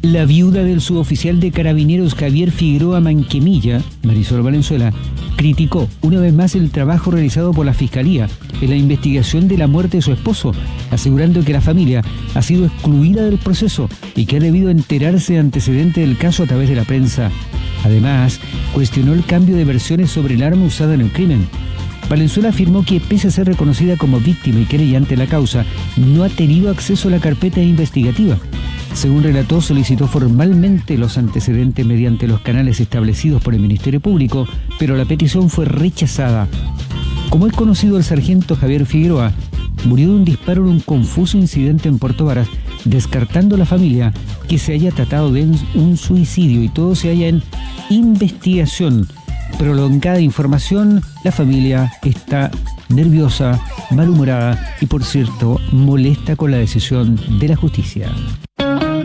La viuda del suboficial de Carabineros Javier Figueroa Manquemilla, Marisol Valenzuela, criticó una vez más el trabajo realizado por la Fiscalía en la investigación de la muerte de su esposo, asegurando que la familia ha sido excluida del proceso y que ha debido enterarse de antecedentes del caso a través de la prensa. Además, cuestionó el cambio de versiones sobre el arma usada en el crimen. Valenzuela afirmó que, pese a ser reconocida como víctima y querellante de la causa, no ha tenido acceso a la carpeta investigativa. Según relató, solicitó formalmente los antecedentes mediante los canales establecidos por el Ministerio Público, pero la petición fue rechazada. Como es conocido, el sargento Javier Figueroa murió de un disparo en un confuso incidente en Puerto Varas, descartando la familia que se haya tratado de un suicidio y todo se halla en investigación. Prolongada información, la familia está nerviosa, malhumorada y, por cierto, molesta con la decisión de la justicia.